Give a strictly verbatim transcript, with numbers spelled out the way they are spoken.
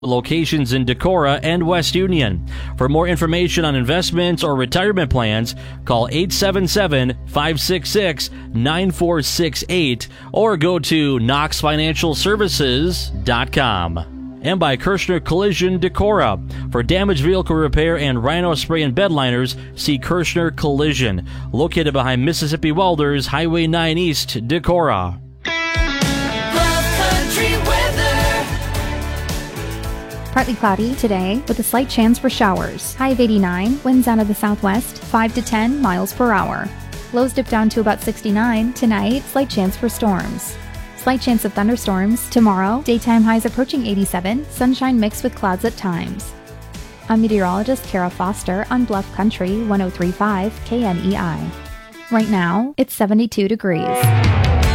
Locations in Decorah and West Union. For more information on investments or retirement plans, call eight seven seven, five six six, nine four six eight or go to knox financial services dot com. And by Kirschner Collision Decorah. For damaged vehicle repair and rhino spray and bed liners, see Kirschner Collision, located behind Mississippi Welders, Highway nine East, Decorah. Partly cloudy today with a slight chance for showers. High of eighty-nine, winds out of the southwest, five to ten miles per hour. Lows dip down to about sixty-nine. Tonight, slight chance for storms. Slight chance of thunderstorms. Tomorrow, daytime highs approaching eighty-seven, sunshine mixed with clouds at times. I'm meteorologist Kara Foster on Bluff Country one oh three point five K N E I. Right now, it's seventy-two degrees.